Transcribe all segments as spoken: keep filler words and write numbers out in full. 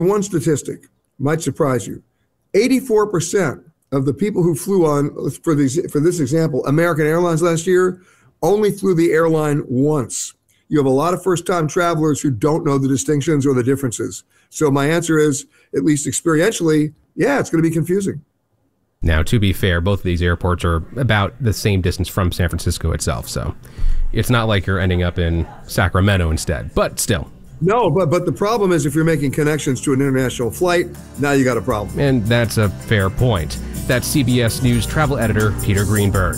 One statistic might surprise you. eighty-four percent of the people who flew on, for, these, for this example, American Airlines last year, only flew the airline once. You have a lot of first-time travelers who don't know the distinctions or the differences. So my answer is, at least experientially, yeah, it's going to be confusing. Now, to be fair, both of these airports are about the same distance from San Francisco itself, so it's not like you're ending up in Sacramento instead, but still. No, but but the problem is if you're making connections to an international flight, now you got a problem. And that's a fair point. That's C B S News travel editor Peter Greenberg.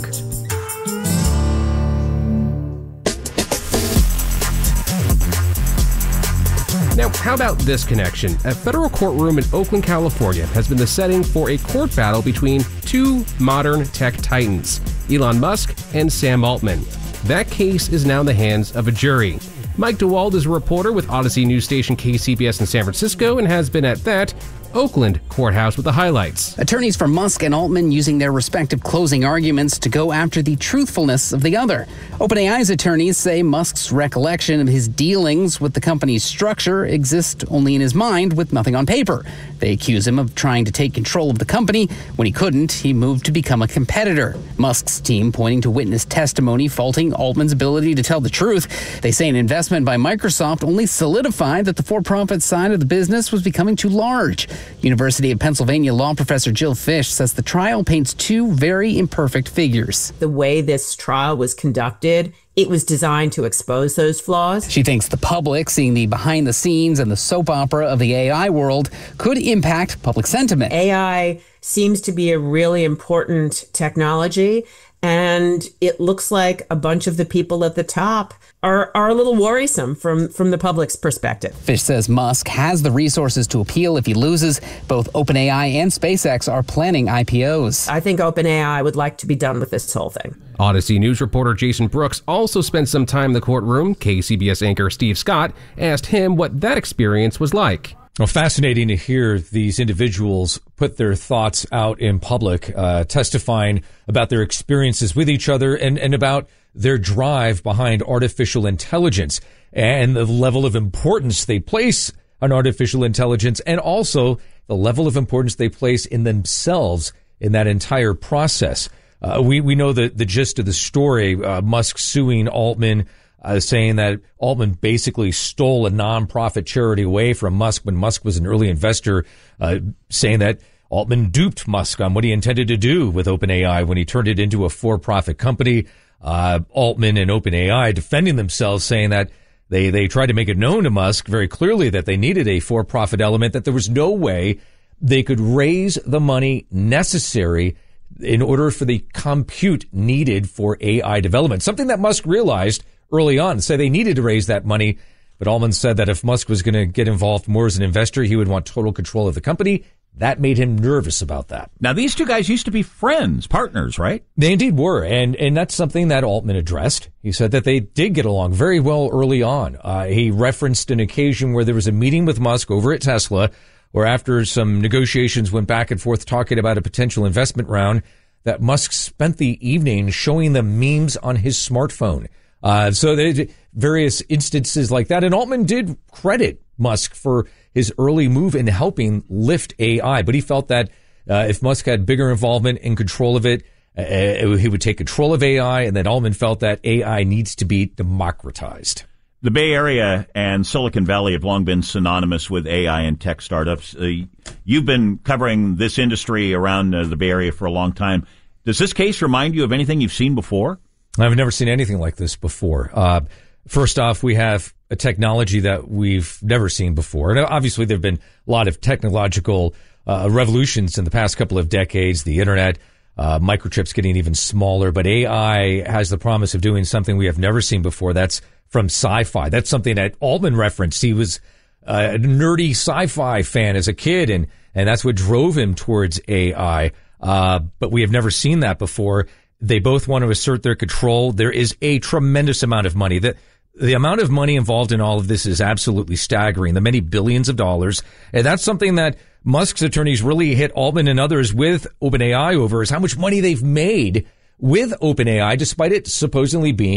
Now, how about this connection? A federal courtroom in Oakland, California has been the setting for a court battle between two modern tech titans, Elon Musk and Sam Altman. That case is now in the hands of a jury. Mike DeWald is a reporter with Odyssey news station K C B S in San Francisco and has been at that Oakland courthouse with the highlights. Attorneys for Musk and Altman using their respective closing arguments to go after the truthfulness of the other. OpenAI's attorneys say Musk's recollection of his dealings with the company's structure exists only in his mind with nothing on paper. They accuse him of trying to take control of the company. When he couldn't, he moved to become a competitor. Musk's team pointing to witness testimony faulting Altman's ability to tell the truth. They say an investment by Microsoft only solidified that the for-profit side of the business was becoming too large. University of Pennsylvania law professor Jill Fish says the trial paints two very imperfect figures. The way this trial was conducted, it was designed to expose those flaws. She thinks the public, seeing the behind the scenes and the soap opera of the A I world, could impact public sentiment. A I seems to be a really important technology, and it looks like a bunch of the people at the top are, are a little worrisome from, from the public's perspective. Fish says Musk has the resources to appeal if he loses. Both OpenAI and SpaceX are planning I P Os. I think OpenAI would like to be done with this whole thing. Odyssey News reporter Jason Brooks also spent some time in the courtroom. K C B S anchor Steve Scott asked him what that experience was like. Well, fascinating to hear these individuals put their thoughts out in public, uh, testifying about their experiences with each other and, and about their drive behind artificial intelligence and the level of importance they place on artificial intelligence and also the level of importance they place in themselves in that entire process. Uh, we, we know the, the gist of the story, uh, Musk suing Altman, Uh, saying that Altman basically stole a nonprofit charity away from Musk when Musk was an early investor, uh, saying that Altman duped Musk on what he intended to do with OpenAI when he turned it into a for-profit company. Uh, Altman and OpenAI defending themselves, saying that they, they tried to make it known to Musk very clearly that they needed a for-profit element, that there was no way they could raise the money necessary in order for the compute needed for A I development, something that Musk realized early on. So they needed to raise that money, but Altman said that if Musk was going to get involved more as an investor, he would want total control of the company. That made him nervous about that. Now, these two guys used to be friends, partners, right? They indeed were, and and that's something that Altman addressed. He said that they did get along very well early on. Uh, he referenced an occasion where there was a meeting with Musk over at Tesla, where after some negotiations went back and forth talking about a potential investment round, that Musk spent the evening showing them memes on his smartphone. Uh, so there various instances like that. And Altman did credit Musk for his early move in helping lift A I. But he felt that uh, if Musk had bigger involvement and control of it, uh, he would take control of A I. And then Altman felt that A I needs to be democratized. The Bay Area and Silicon Valley have long been synonymous with A I and tech startups. Uh, you've been covering this industry around uh, the Bay Area for a long time. Does this case remind you of anything you've seen before? I've never seen anything like this before. Uh, first off, we have a technology that we've never seen before. And obviously there have been a lot of technological uh, revolutions in the past couple of decades, the internet, uh, microchips getting even smaller. But A I has the promise of doing something we have never seen before. That's from sci-fi. That's something that Altman referenced. He was a nerdy sci-fi fan as a kid, and, and that's what drove him towards A I. Uh, but we have never seen that before. They both want to assert their control. There is a tremendous amount of money. The, the amount of money involved in all of this is absolutely staggering, the many billions of dollars. And that's something that Musk's attorneys really hit Altman and others with OpenAI over, is how much money they've made with OpenAI, despite it supposedly being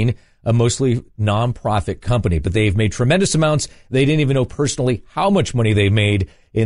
a mostly nonprofit company, but they've made tremendous amounts. They didn't even know personally how much money they made